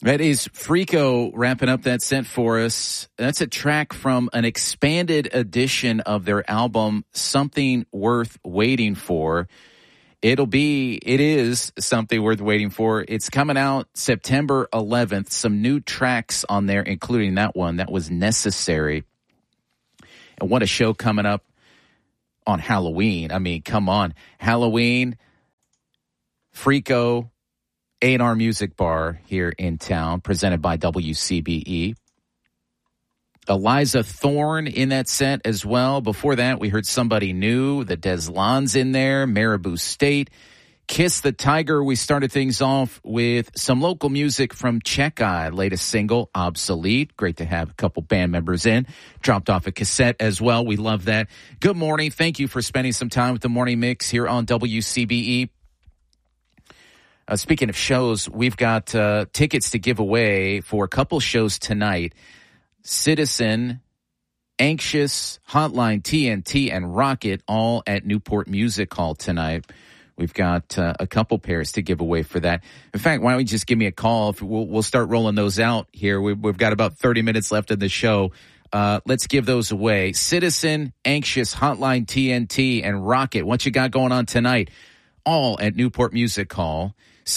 That is Frico wrapping up that set for us. That's a track from an expanded edition of their album, Something Worth Waiting For. It is Something Worth Waiting For. It's coming out September 11th. Some new tracks on there, including that one that was Necessary. And what a show coming up on Halloween. I mean, come on. Halloween, Frico, A&R Music Bar here in town, presented by WCBE. Eliza Thorne in that set as well. Before that, we heard Somebody New, the Deslans in there, Marabou State, Kiss the Tiger. We started things off with some local music from Checkeye, latest single, Obsolete. Great to have a couple band members in. Dropped off a cassette as well. We love that. Good morning. Thank you for spending some time with the Morning Mix here on WCBE. Speaking of shows, we've got tickets to give away for a couple shows tonight. Citizen, Anxious, Hotline TNT, and Rocket, all at Newport Music Hall tonight. We've got a couple pairs to give away for that. In fact, why don't you just give me a call? We'll start rolling those out here. We've got about 30 minutes left of the show. Let's give those away. Citizen, Anxious, Hotline TNT, and Rocket. What you got going on tonight? All at Newport Music Hall.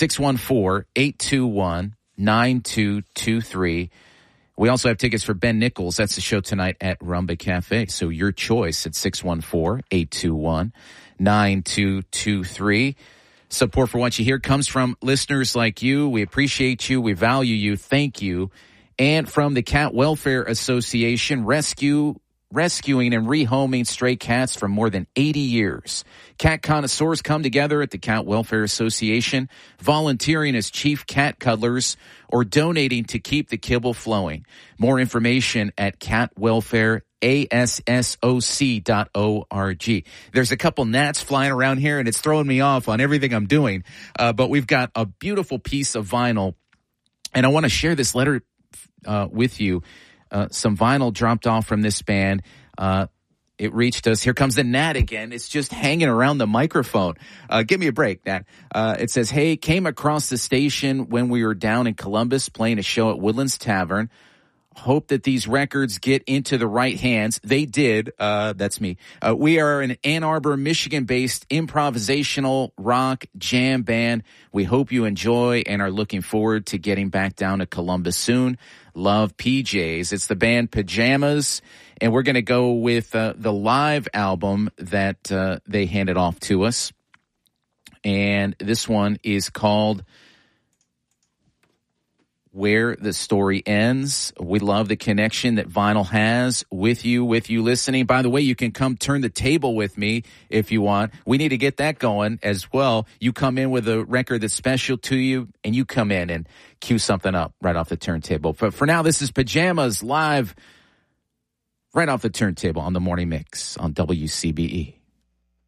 614-821-9223. We also have tickets for Ben Nichols. That's the show tonight at Rumba Cafe. So your choice at 614-821-9223. Support for what you hear comes from listeners like you. We appreciate you. We value you. Thank you. And from the Cat Welfare Association, rescuing and rehoming stray cats for more than 80 years. Cat connoisseurs come together at the Cat Welfare Association, volunteering as chief cat cuddlers or donating to keep the kibble flowing. More information at catwelfareassoc.org. There's a couple gnats flying around here, and it's throwing me off on everything I'm doing. But we've got a beautiful piece of vinyl, and I want to share this letter with you. Some vinyl dropped off from this band. It reached us. Here comes the Nat again. It's just hanging around the microphone. Give me a break, Nat. It says, hey, came across the station when we were down in Columbus playing a show at Woodlands Tavern. Hope that these records get into the right hands. They did. That's me. We are an Ann Arbor, Michigan-based improvisational rock jam band. We hope you enjoy and are looking forward to getting back down to Columbus soon. Love, PJs. It's the band Pajamas, and we're going to go with the live album that they handed off to us. And this one is called Where the Story Ends. We love the connection that vinyl has with you listening. By the way, you can come turn the table with me if you want. We need to get that going as well. You come in with a record that's special to you, and you come in and cue something up right off the turntable. But for now, this is Pajamas live right off the turntable on the Morning Mix on WCBE.